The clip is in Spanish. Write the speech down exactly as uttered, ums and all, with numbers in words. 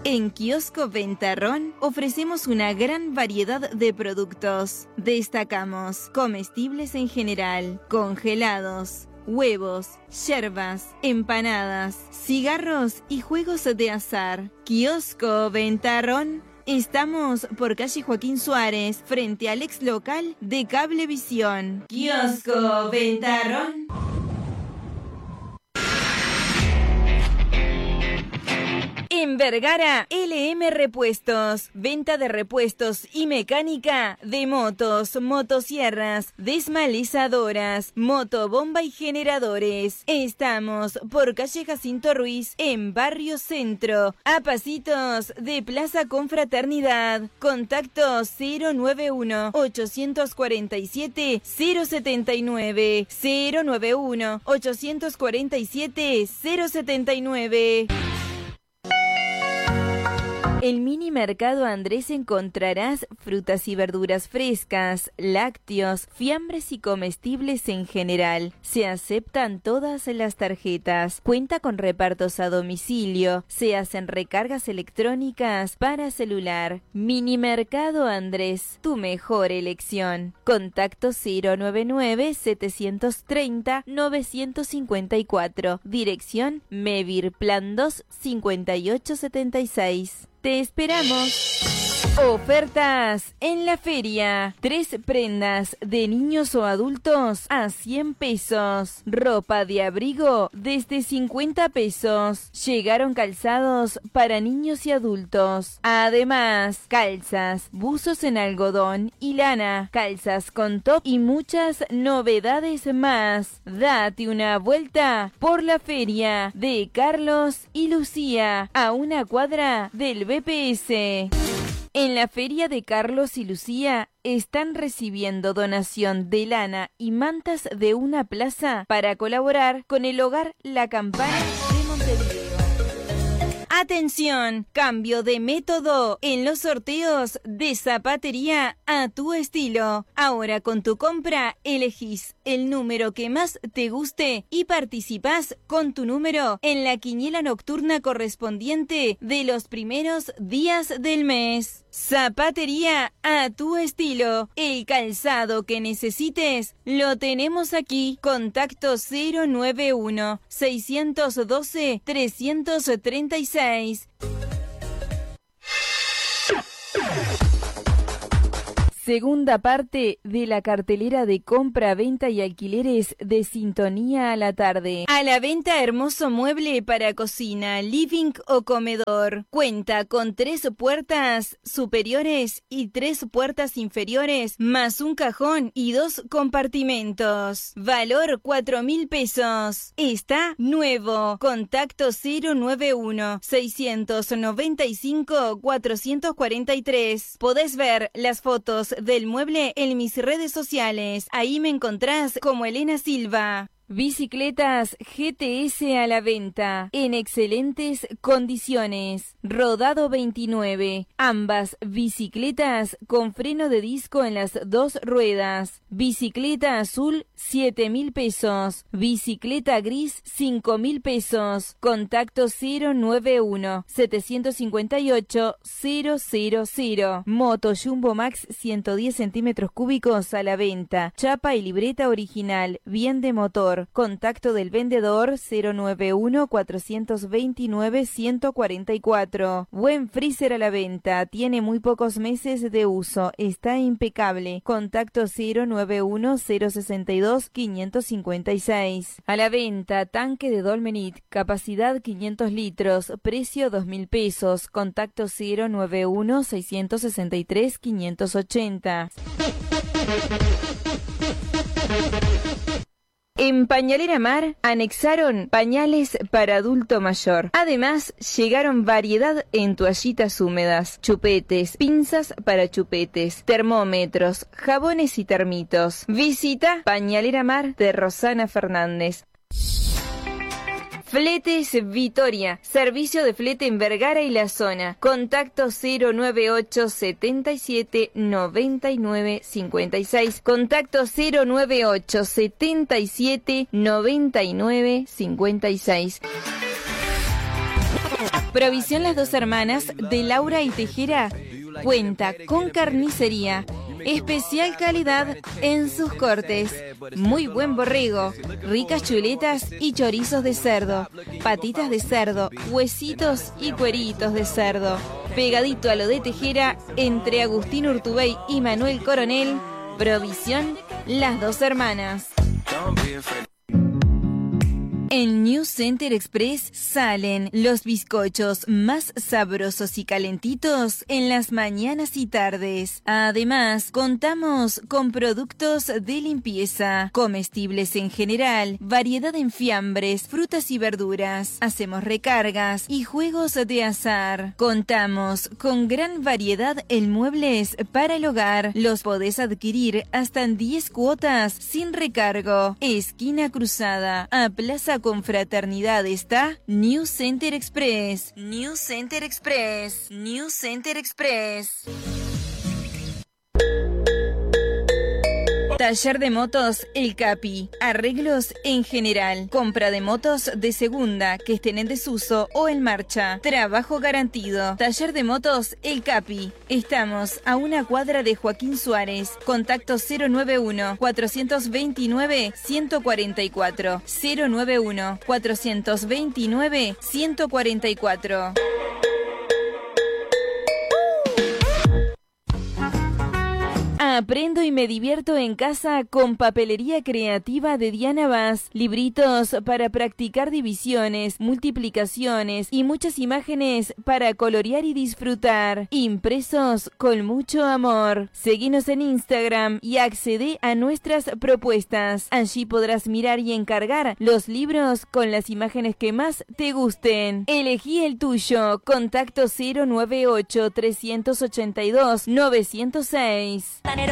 En Kiosco Ventarrón ofrecemos una gran variedad de productos. Destacamos comestibles en general, congelados, huevos, yerbas, empanadas, cigarros y juegos de azar. Kiosco Ventarrón. Estamos por calle Joaquín Suárez, frente al ex local de Cablevisión. Kiosco Ventarrón. En Vergara, L M Repuestos, venta de repuestos y mecánica de motos, motosierras, desmalizadoras, motobomba y generadores. Estamos por calle Jacinto Ruiz, en Barrio Centro, a pasitos de Plaza Confraternidad. Contacto cero nueve uno, ocho cuatro siete, cero siete nueve, cero nueve uno, ocho cuatro siete, cero siete nueve. En Mini Mercado Andrés encontrarás frutas y verduras frescas, lácteos, fiambres y comestibles en general. Se aceptan todas las tarjetas. Cuenta con repartos a domicilio. Se hacen recargas electrónicas para celular. Mini Mercado Andrés, tu mejor elección. Contacto cero nueve nueve, setecientos treinta, novecientos cincuenta y cuatro. Dirección Mevir Plan dos, cincuenta y ocho setenta y seis. ¡Te esperamos! Ofertas en la feria. Tres prendas de niños o adultos a cien pesos. Ropa de abrigo desde cincuenta pesos. Llegaron calzados para niños y adultos. Además, calzas, buzos en algodón y lana, calzas con top y muchas novedades más. Date una vuelta por la feria de Carlos y Lucía, a una cuadra del B P S. En la feria de Carlos y Lucía están recibiendo donación de lana y mantas de una plaza para colaborar con el hogar La Campana de Montevideo. Atención, cambio de método en los sorteos de zapatería a tu estilo. Ahora con tu compra elegís el número que más te guste y participás con tu número en la quiniela nocturna correspondiente de los primeros días del mes. Zapatería a tu estilo. El calzado que necesites lo tenemos aquí. Contacto cero nueve uno, seiscientos doce, trescientos treinta y seis. Segunda parte de la cartelera de compra, venta y alquileres de Sintonía a la Tarde. A la venta hermoso mueble para cocina, living o comedor. Cuenta con tres puertas superiores y tres puertas inferiores, más un cajón y dos compartimentos. Valor cuatro mil pesos. Está nuevo. Contacto cero nueve uno, seiscientos noventa y cinco, cuatrocientos cuarenta y tres. Podés ver las fotos del mueble en mis redes sociales. Ahí me encontrás como Elena Silva. Bicicletas G T S a la venta, en excelentes condiciones. Rodado veintinueve, ambas bicicletas con freno de disco en las dos ruedas. Bicicleta azul, siete mil pesos. Bicicleta gris, cinco mil pesos. Contacto cero nueve uno, setecientos cincuenta y ocho, cero cero cero. Moto Jumbo Max ciento diez centímetros cúbicos a la venta. Chapa y libreta original, bien de motor. Contacto del vendedor cero nueve uno, cuatrocientos veintinueve, ciento cuarenta y cuatro. Buen freezer a la venta, tiene muy pocos meses de uso, está impecable. Contacto cero nueve uno, cero sesenta y dos, quinientos cincuenta y seis. A la venta, tanque de Dolmenit, capacidad quinientos litros, precio dos mil pesos. Contacto cero nueve uno, seiscientos sesenta y tres, quinientos ochenta. En Pañalera Mar anexaron pañales para adulto mayor. Además, llegaron variedad en toallitas húmedas, chupetes, pinzas para chupetes, termómetros, jabones y termitos. Visita Pañalera Mar de Rosana Fernández. Fletes Vitoria, servicio de flete en Vergara y la zona. Contacto cero nueve ocho, setenta y siete, noventa y nueve, cincuenta y seis. Contacto cero nueve ocho, setenta y siete, noventa y nueve, cincuenta y seis. Provisión Las Dos Hermanas de Laura y Tejera cuenta con carnicería, especial calidad en sus cortes, muy buen borrego, ricas chuletas y chorizos de cerdo, patitas de cerdo, huesitos y cueritos de cerdo. Pegadito a lo de Tejera, entre Agustín Urtubey y Manuel Coronel, Provisión Las Dos Hermanas. En New Center Express salen los bizcochos más sabrosos y calentitos en las mañanas y tardes. Además, contamos con productos de limpieza, comestibles en general, variedad en fiambres, frutas y verduras. Hacemos recargas y juegos de azar. Contamos con gran variedad en muebles para el hogar. Los podés adquirir hasta en diez cuotas sin recargo. Esquina Cruzada, a Plaza Confraternidad está New Center Express. New Center Express. New Center Express. Taller de motos El Capi. Arreglos en general. Compra de motos de segunda que estén en desuso o en marcha. Trabajo garantido. Taller de motos El Capi. Estamos a una cuadra de Joaquín Suárez. Contacto cero nueve uno, cuatro dos nueve, uno cuatro cuatro. cero nueve uno, cuatro dos nueve, uno cuatro cuatro. Aprendo y me divierto en casa con Papelería Creativa de Diana Vaz. Libritos para practicar divisiones, multiplicaciones y muchas imágenes para colorear y disfrutar. Impresos con mucho amor. Seguinos en Instagram y accede a nuestras propuestas. Allí podrás mirar y encargar los libros con las imágenes que más te gusten. Elegí el tuyo. Contacto cero nueve ocho, tres ocho dos, nueve cero seis.